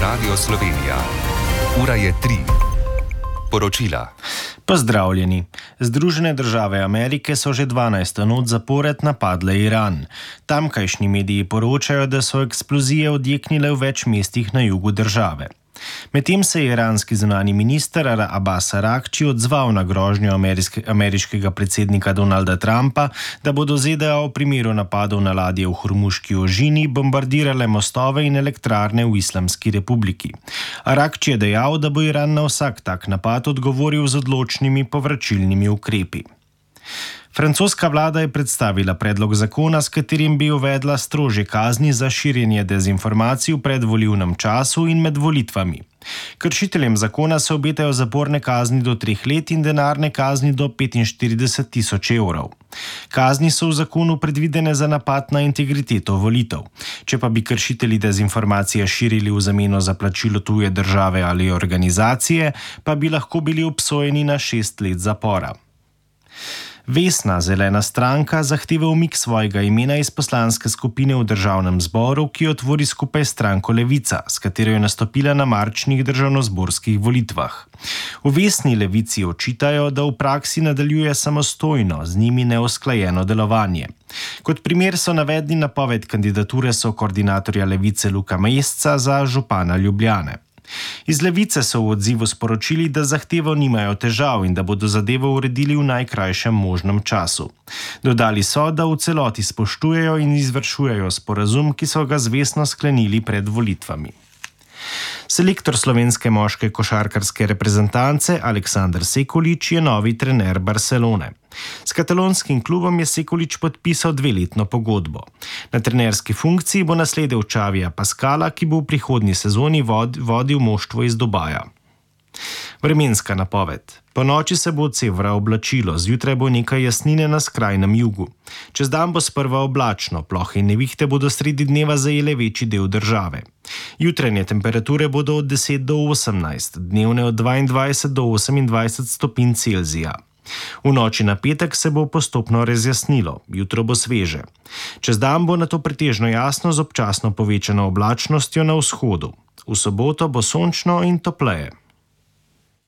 Radio Slovenija. Ura je 3. Poročila. Pozdravljeni. Združene države Amerike so že 12. noč zapored napadle Iran. Tamkajšnji mediji poročajo, da so eksplozije odjeknile v več mestih na jugu države. Medtem se je iranski zunanji minister Abbas Araghči odzval na grožnjo ameriškega predsednika Donalda Trumpa, da bodo ZDA v primeru napadov na ladje v Hormuški ožini bombardirale mostove in elektrarne v Islamski republiki. Araghči je dejal, da bo Iran na vsak tak napad odgovoril z odločnimi povračilnimi ukrepi. Francoska vlada je predstavila predlog zakona, s katerim bi uvedla strožje kazni za širjenje dezinformacij v predvolilnem času in med volitvami. Kršiteljem zakona se obetajo zaporne kazni do 3 let in denarne kazni do 45 tisoč evrov. Kazni so v zakonu predvidene za napad na integriteto volitev. Če pa bi kršitelji dezinformacije širili v zameno za plačilo tuje države ali organizacije, pa bi lahko bili obsojeni na 6 let zapora. Vesna zelena stranka zahteva umik svojega imena iz poslanske skupine v državnem zboru, ki jo tvori skupaj s stranko Levica, s katero je nastopila na marčnih državnozborskih volitvah. V Vesni Levici očitajo, da v praksi nadaljuje samostojno, z njimi neusklajeno delovanje. Kot primer so navedli napoved kandidature koordinatorja Levice Luka Mesca za župana Ljubljane. Iz Levice so v odzivu sporočili, da zahtevo nimajo težav in da bodo zadevo uredili v najkrajšem možnem času. Dodali so, da v celoti spoštujejo in izvršujejo sporazum, ki so ga zvestno sklenili pred volitvami. Selektor slovenske moške košarkarske reprezentance Aleksander Sekulić je novi trener Barcelone. S katalonskim klubom je Sekulić podpisal 2-letno pogodbo. Na trenerski funkciji bo nasledil Xavija Pascala, ki bo v prihodnji sezoni vodil moštvo iz Dubaja. Vremenska napoved. Ponoči se bo odsevalo oblačilo, zjutraj bo nekaj jasnine na skrajnem jugu. Čez dan bo sprva oblačno, plohe in nevihte bodo sredi dneva zajele večji del države. Jutranje temperature bodo od 10 do 18, dnevne od 22 do 28 stopinj Celzija. V noči na petek se bo postopno razjasnilo, jutro bo sveže. Čez dan bo nato pretežno jasno z občasno povečano oblačnostjo na vzhodu. V soboto bo sončno in topleje.